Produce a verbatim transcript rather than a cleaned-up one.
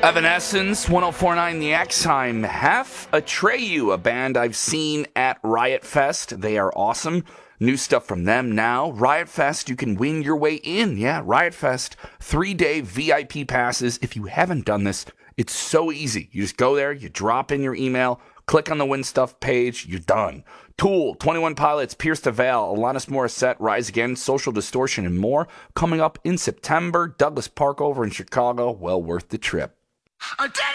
Evanescence, one oh four point nine The X. I'm Hef. Atreyu, a band I've seen at Riot Fest. They are awesome. New stuff from them now. Riot Fest, you can win your way in. Yeah, Riot Fest, three-day V I P passes. If you haven't done this, it's so easy. You just go there, you drop in your email, click on the Win Stuff page, you're done. Tool, twenty-one Pilots, Pierce the Veil, Alanis Morissette, Rise Again, Social Distortion, and more coming up in September. Douglas Park over in Chicago, well worth the trip.